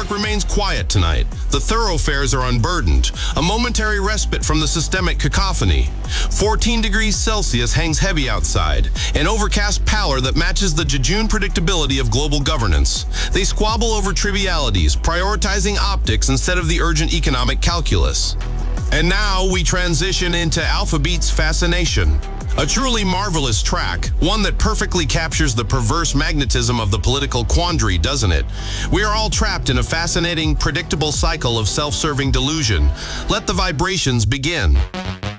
York remains quiet tonight. The thoroughfares are unburdened, a momentary respite from the systemic cacophony. 14 degrees Celsius hangs heavy outside, an overcast pallor that matches the jejune predictability of global governance. They squabble over trivialities, prioritizing optics instead of the urgent economic calculus. And now we transition into Alphabeat's Fascination. A truly marvelous track, one that perfectly captures the perverse magnetism of the political quandary, doesn't it? We are all trapped in a fascinating, predictable cycle of self-serving delusion. Let the vibrations begin.